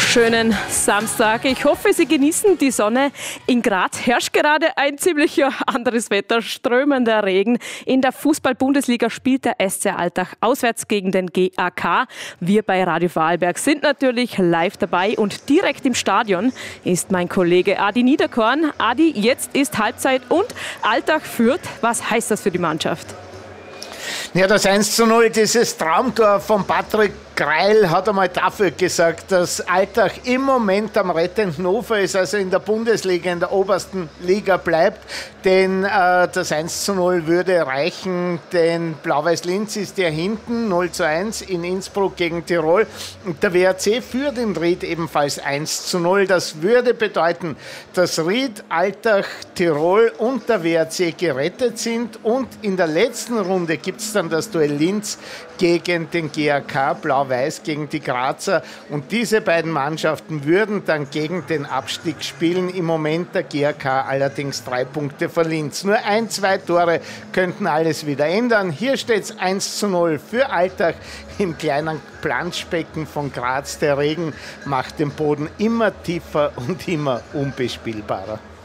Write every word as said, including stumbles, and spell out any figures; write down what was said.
wunderschönen Samstag. Ich hoffe, Sie genießen die Sonne. In Graz herrscht gerade ein ziemlich ja, anderes Wetter, strömender Regen. In der Fußball-Bundesliga spielt der S C Altach auswärts gegen den G A K. Wir bei Radio Vorarlberg sind natürlich live dabei und direkt im Stadion ist mein Kollege Adi Niederkorn. Adi, jetzt ist Halbzeit und Altach führt. Was heißt das für die Mannschaft? Ja, das eins zu null, dieses Traumtor von Patrick Greil hat einmal dafür gesagt, dass Altach im Moment am rettenden Ufer ist, also in der Bundesliga, in der obersten Liga bleibt. Denn äh, das eins zu null würde reichen, denn Blau-Weiß-Linz ist ja hinten, null zu eins in Innsbruck gegen Tirol. Und der W R C führt in Ried ebenfalls eins zu null. Das würde bedeuten, dass Ried, Altach, Tirol und der W R C gerettet sind. Und in der letzten Runde gibt es dann das Duell Linz gegen den G A K, Blau-Weiß gegen die Grazer. Und diese beiden Mannschaften würden dann gegen den Abstieg spielen. Im Moment der G A K allerdings drei Punkte vor Linz. Nur ein, zwei Tore könnten alles wieder ändern. Hier steht es eins zu null für Altach im kleinen Planschbecken von Graz. Der Regen macht den Boden immer tiefer und immer unbespielbarer.